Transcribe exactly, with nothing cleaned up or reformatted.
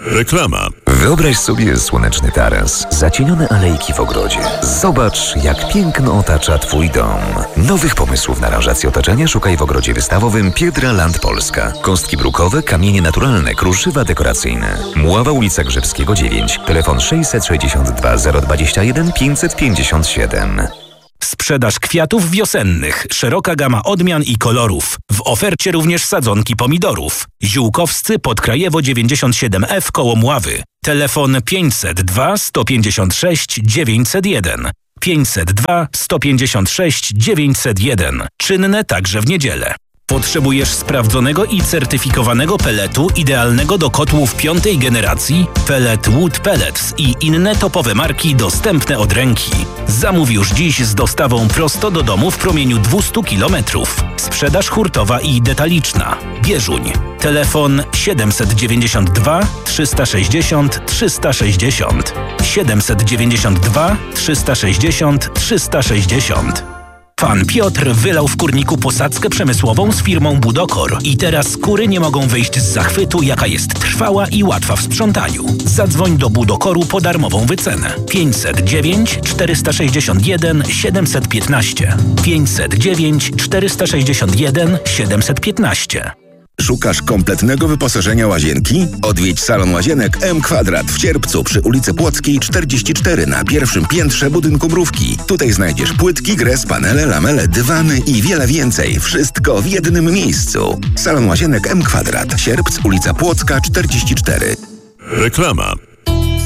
Reklama. Wyobraź sobie słoneczny taras, zacienione alejki w ogrodzie. Zobacz, jak piękno otacza Twój dom. Nowych pomysłów na aranżację otoczenia szukaj w ogrodzie wystawowym Piedra Land Polska. Kostki brukowe, kamienie naturalne, kruszywa dekoracyjne. Mława, ulica Grzebskiego dziewięć. Telefon sześćset sześćdziesiąt dwa zero dwadzieścia jeden pięćset pięćdziesiąt siedem. Sprzedaż kwiatów wiosennych. Szeroka gama odmian i kolorów. W ofercie również sadzonki pomidorów. Ziółkowscy, Podkrajewo dziewięćdziesiąt siedem F koło Mławy. Telefon pięćset dwa sto pięćdziesiąt sześć dziewięćset jeden. pięćset dwa sto pięćdziesiąt sześć dziewięćset jeden. Czynne także w niedzielę. Potrzebujesz sprawdzonego i certyfikowanego peletu idealnego do kotłów piątej generacji? Pellet Wood Pellets i inne topowe marki dostępne od ręki. Zamów już dziś z dostawą prosto do domu w promieniu dwieście kilometrów. Sprzedaż hurtowa i detaliczna. Bieżuń. Telefon siedemset dziewięćdziesiąt dwa trzysta sześćdziesiąt trzysta sześćdziesiąt. siedemset dziewięćdziesiąt dwa trzysta sześćdziesiąt trzysta sześćdziesiąt. Pan Piotr wylał w kurniku posadzkę przemysłową z firmą Budokor i teraz kury nie mogą wyjść z zachwytu, jaka jest trwała i łatwa w sprzątaniu. Zadzwoń do Budokoru po darmową wycenę. pięćset dziewięć czterysta sześćdziesiąt jeden siedemset piętnaście. pięćset dziewięć czterysta sześćdziesiąt jeden siedemset piętnaście. Szukasz kompletnego wyposażenia łazienki? Odwiedź salon łazienek M Kwadrat w Cierpcu przy ulicy Płockiej czterdzieści cztery na pierwszym piętrze budynku Mrówki. Tutaj znajdziesz płytki, gres, panele, lamele, dywany i wiele więcej. Wszystko w jednym miejscu. Salon łazienek M Kwadrat. Sierpc, ulica Płocka czterdzieści cztery. Reklama.